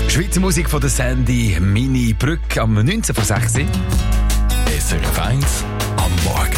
Schweizer Musik von der Sandy Mini Brück am 19 vor 6 Uhr. SRF 1 am Morgen.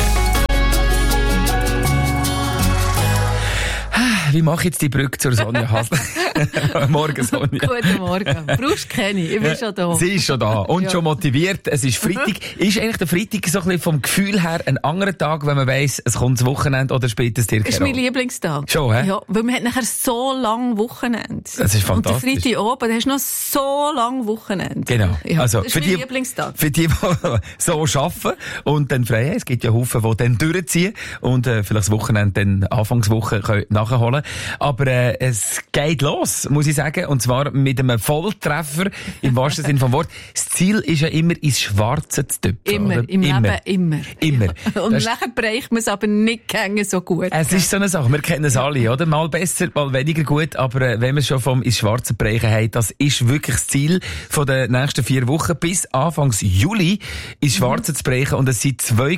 Wie mache ich jetzt die Brücke zur Sonja Hasler? Morgen, Sonja. Guten Morgen. Brauchst du keine? Ich bin schon da. Sie ist schon da und schon motiviert. Es ist Freitag. Ist eigentlich der Freitag so ein bisschen vom Gefühl her ein anderer Tag, wenn man weiss, es kommt das Wochenende oder spielt es dir keine Das ist Rolle? mein Lieblingstag. Schon, hä? Ja, weil man hat nachher so lange Wochenende. Das ist fantastisch. Und der Freitag oben, da hast du noch so lange Wochenende. Genau. Ja, Also, das ist mein Lieblingstag. Für die so arbeiten und dann frei haben. Es gibt ja Haufen, die dann durchziehen und vielleicht das Wochenende dann Anfangswoche können nachholen. Aber es geht los, muss ich sagen. Und zwar mit einem Volltreffer, im wahrsten Sinne vom Wort. Das Ziel ist ja immer, ins Schwarze zu tüpfen. Immer, oder? im Leben immer. Immer. Und Das nachher bereicht man es aber nicht gängig so gut. Es ist so eine Sache, wir kennen es alle, oder? Mal besser, mal weniger gut, aber wenn wir schon vom ins Schwarze brechen haben, das ist wirklich das Ziel von den nächsten 4 Wochen, bis Anfangs Juli ins Schwarze zu brechen, und es sind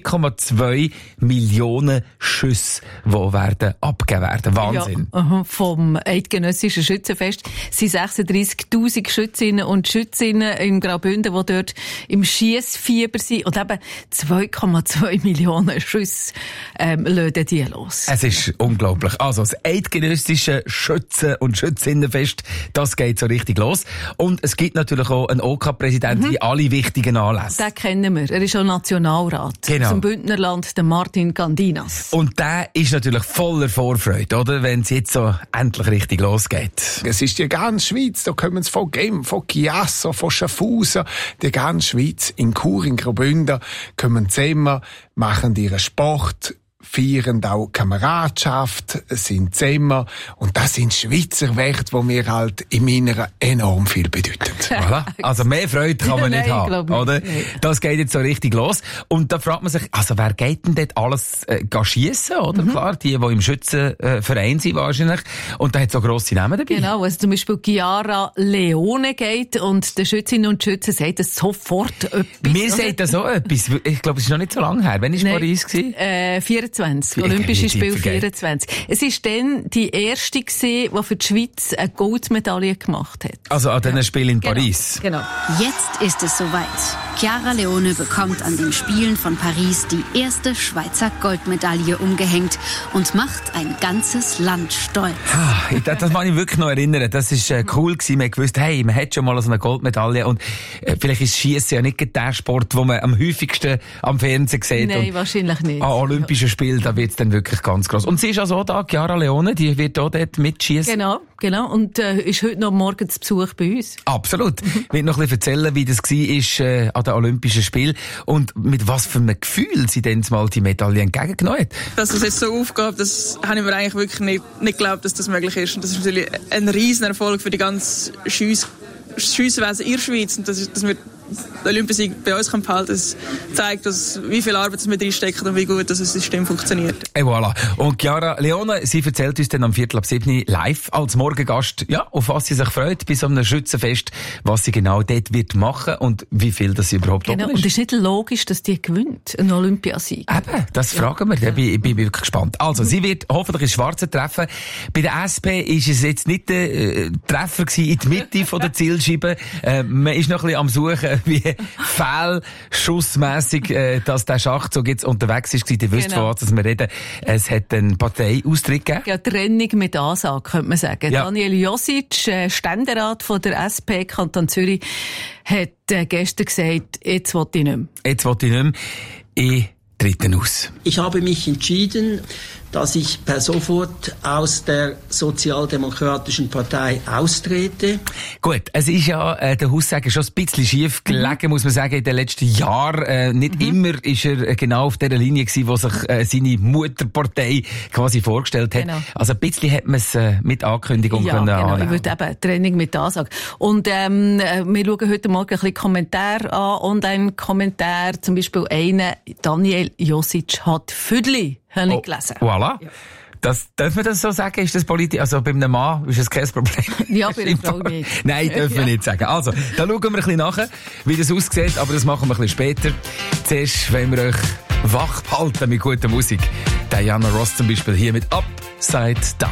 2,2 Millionen Schüsse, die werden abgegeben werden. Wahnsinn. Ja, vom Eidgenössischen Schützenfest sind 36'000 Schützinnen und Schützinnen in Graubünden, die dort im Schiessfieber sind, und eben 2,2 Millionen Schüsse lassen die los. Es ist unglaublich. Also, das Eidgenössische Schützen- und Schützinnenfest, das geht so richtig los. Und es gibt natürlich auch einen OK-Präsidenten wie alle wichtigen Anlässe. Den kennen wir. Er ist auch Nationalrat. Genau. Zum Bündnerland, der Martin Gandinas. Und der ist natürlich voller Vorfreude, oder? Wenn es jetzt so endlich richtig losgeht. Es ist die ganze Schweiz, da kommen sie von Genf, von Chiasso, von Schaffhausen, die ganze Schweiz. In Chur, in Graubünden kommen zusammen, machen ihren Sport, feiern auch Kameradschaft, sind zusammen. Und das sind Schweizer Werte, die mir halt im Inneren enorm viel bedeuten. Voilà. Also mehr Freude kann man Nein, nicht haben, glaub nicht. oder? Nein. Das geht jetzt so richtig los. Und da fragt man sich, also wer geht denn dort alles schiessen, oder? Klar, die im Schützenverein sind wahrscheinlich. Und da hat so grosse Namen dabei. Genau, also zum Beispiel Chiara Leone geht, und der Schützinnen und Schützen sagt das sofort etwas. Mir sagt das auch etwas. Ich glaube, es ist noch nicht so lange her. Wann war Paris? 24. Olympische Spiele 24. Es war dann die erste gewesen, die für die Schweiz eine Goldmedaille gemacht hat. Also an diesen Spielen in Paris. Genau. Jetzt ist es soweit. Chiara Leone bekommt an den Spielen von Paris die erste Schweizer Goldmedaille umgehängt und macht ein ganzes Land stolz. Das kann ich wirklich noch erinnern. Das war cool gewesen. Man hat gewusst, hey, man hat schon mal so eine Goldmedaille. Und vielleicht ist Schiessen ja nicht der Sport, den man am häufigsten am Fernsehen sieht. Nein, und wahrscheinlich nicht. an Olympischen Spielen, da wird es dann wirklich ganz gross. Und sie ist also auch da, Chiara Leone, die wird auch dort mitschiessen. Genau. Und ist heute noch morgen zu Besuch bei uns. Absolut. Ich will noch ein bisschen erzählen, wie das war an den Olympischen Spielen und mit was für einem Gefühl sie dann mal die Medaille entgegengenommen hat. Dass das jetzt so aufgeht, das habe ich mir eigentlich wirklich nicht geglaubt, dass das möglich ist. Und das ist natürlich ein riesen Erfolg für die ganze Schiesswesen in der Schweiz. Und dass wir den Olympiasieg bei uns behalten, das zeigt, wie viel Arbeit wir reinstecken und wie gut das System funktioniert. Et voilà. Und Chiara Leone, sie erzählt uns dann am 6:45 live als Morgengast, ja, auf was sie sich freut bei so einem Schützenfest, was sie genau dort wird machen und wie viel das sie überhaupt Genau. ist. Und es ist nicht logisch, dass die gewinnt, einen Olympiasieg. Eben, das fragen wir. Ich bin wirklich gespannt. Also, sie wird hoffentlich ins Schwarze treffen. Bei der SP ist es jetzt nicht der Treffer gewesen in die Mitte von der Zielscheibe. Man ist noch ein bisschen am Suchen, wie fehlschussmässig dass der Schachzug jetzt unterwegs ist. Ihr wisst, von was wir reden. Es hat einen Parteiaustritt gegeben. Ja, Trennung mit Ansage, könnte man sagen. Ja. Daniel Josic, Ständerat von der SP Kanton Zürich, hat gestern gesagt, jetzt will ich nicht mehr. Jetzt will ich nicht mehr. Ich trete aus. Ich habe mich entschieden, dass ich per sofort aus der Sozialdemokratischen Partei austrete. Gut, es ist ja der Haussagen schon ein bisschen schief gelegen, muss man sagen, in den letzten Jahren. Nicht immer ist er genau auf der Linie gewesen, wo sich seine Mutterpartei quasi vorgestellt hat. Genau. Also ein bisschen hat man es mit Ankündigung können genau. annehmen. Ich würde eben Training mit Ansage. Und wir schauen heute Morgen ein bisschen Kommentare an, Online-Kommentare, zum Beispiel einen, Daniel Josic hat Füdli. Habe ich gelesen. Voilà. Ja. Darf man das so sagen? Ist das politisch? Also bei einem Mann ist das kein Problem. Ja, bei einer Frau nicht. Nein, dürfen wir nicht sagen. Also, da schauen wir ein bisschen nach, wie das aussieht, aber das machen wir ein bisschen später. Zuerst wollen wir euch wach halten mit guter Musik. Diana Ross zum Beispiel hier mit Upside Down.